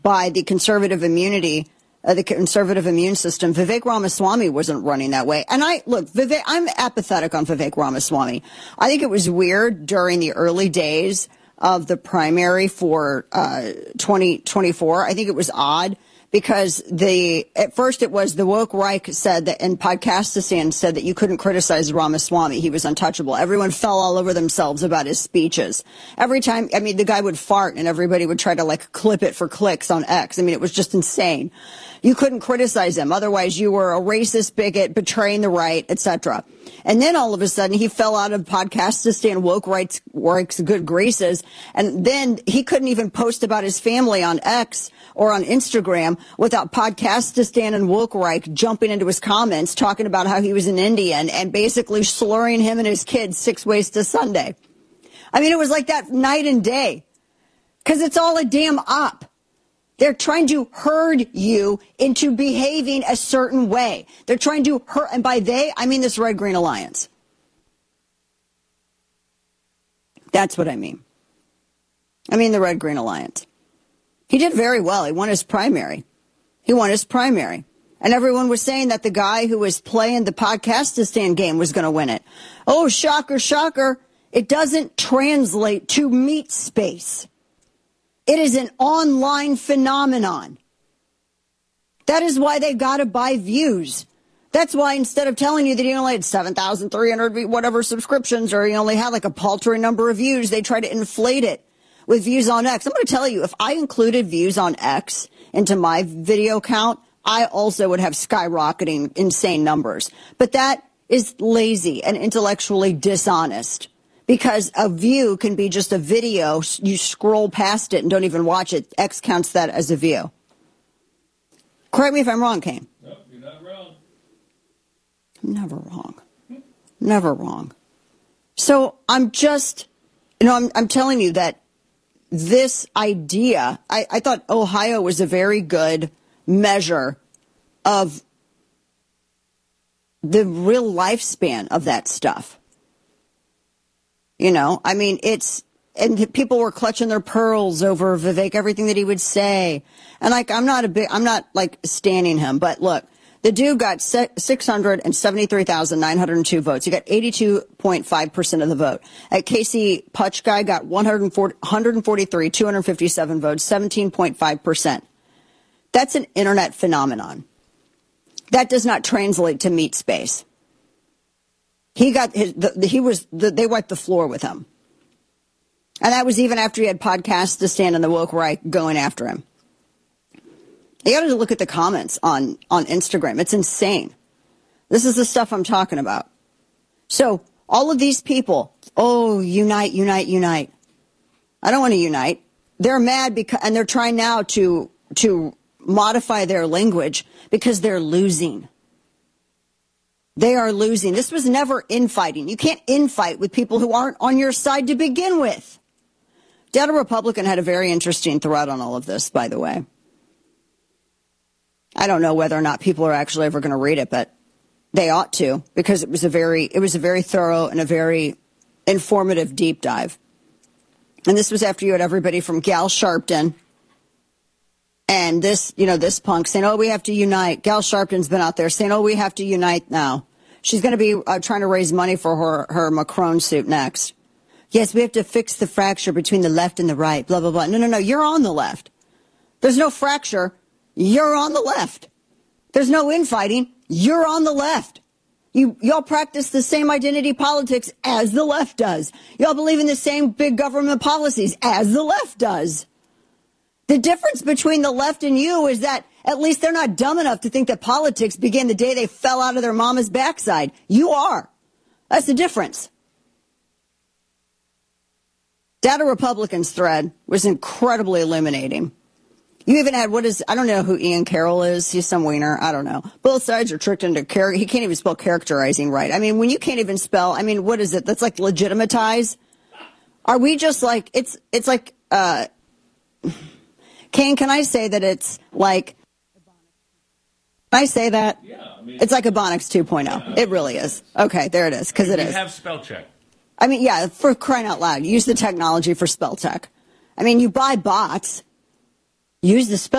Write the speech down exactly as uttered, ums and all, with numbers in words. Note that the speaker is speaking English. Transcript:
by the conservative immunity, uh, the conservative immune system. Vivek Ramaswamy wasn't running that way. And I, look, Vivek, I'm apathetic on Vivek Ramaswamy. I think it was weird during the early days of the primary for uh, twenty twenty-four. I think it was odd because the at first it was the woke Reich said that, and Podcastistan said that you couldn't criticize Ramaswamy. He was untouchable. Everyone fell all over themselves about his speeches. Every time, I mean, the guy would fart and everybody would try to like clip it for clicks on X. I mean, it was just insane. You couldn't criticize him. Otherwise, you were a racist bigot, betraying the right, et cetera. And then all of a sudden, he fell out of Podcastistan woke Reich's, Reich's good graces. And then he couldn't even post about his family on X or on Instagram without Podcastistan and woke Reich jumping into his comments, talking about how he was an Indian and basically slurring him and his kids six ways to Sunday. I mean, it was like that night and day because it's all a damn op. They're trying to herd you into behaving a certain way. They're trying to herd, and by they, I mean this Red Green Alliance. That's what I mean. I mean the Red Green Alliance. He did very well. He won his primary. He won his primary. And everyone was saying that the guy who was playing the Podcastistan game was going to win it. Oh, shocker, shocker. It doesn't translate to meat space. It is an online phenomenon. That is why they got to buy views. That's why instead of telling you that he only had seven thousand three hundred whatever subscriptions or he only had like a paltry number of views, they try to inflate it with views on X. I'm going to tell you, if I included views on X into my video count, I also would have skyrocketing insane numbers. But that is lazy and intellectually dishonest. Because a view can be just a video, you scroll past it and don't even watch it. X counts that as a view. Correct me if I'm wrong, Kane. No, you're not wrong. I'm never wrong. Never wrong. So I'm just, you know, I'm, I'm telling you that this idea, I, I thought Ohio was a very good measure of the real lifespan of that stuff. You know, I mean, it's, and people were clutching their pearls over Vivek, everything that he would say. And like, I'm not a big, I'm not like standing him, but look, the dude got six hundred seventy-three thousand nine hundred two votes. He got eighty-two point five percent of the vote. At Casey Putch guy got one hundred forty-three, two hundred fifty-seven votes, seventeen point five percent. That's an internet phenomenon. That does not translate to meat space. He got his, the, he was, the, they wiped the floor with him. And that was even after he had Podcastistan and the woke right going after him. You got to look at the comments on, on Instagram. It's insane. This is the stuff I'm talking about. So all of these people, oh, unite, unite, unite. I don't want to unite. They're mad because, and they're trying now to, to modify their language because they're losing. They are losing. This was never infighting. You can't infight with people who aren't on your side to begin with. Data Republican had a very interesting thread on all of this, by the way. I don't know whether or not people are actually ever going to read it, but they ought to, because it was a very, it was a very thorough and a very informative deep dive. And this was after you had everybody from Gal Sharpton and this, you know, this punk saying, oh, we have to unite. Gal Sharpton's been out there saying, oh, we have to unite now. She's going to be uh, trying to raise money for her, her Macron suit next. Yes, we have to fix the fracture between the left and the right, blah, blah, blah. No, no, no, you're on the left. There's no fracture. You're on the left. There's no infighting. You're on the left. You, y'all practice the same identity politics as the left does. Y'all believe in the same big government policies as the left does. The difference between the left and you is that at least they're not dumb enough to think that politics began the day they fell out of their mama's backside. You are. That's the difference. Data Republicans thread was incredibly illuminating. You even had, what is, I don't know who Ian Carroll is. He's some wiener. I don't know. Both sides are tricked into character. He can't even spell characterizing right. I mean, when you can't even spell, I mean, what is it? That's like legitimatize. Are we just like, it's, it's like, uh, Kane, can I say that it's like, can I say that? Yeah. I mean, it's like Ebonics two point oh. Yeah. It really is. Okay, there it is, because it we is. We have spell check. I mean, yeah, for crying out loud, use the technology for spell check. I mean, you buy bots. use the spell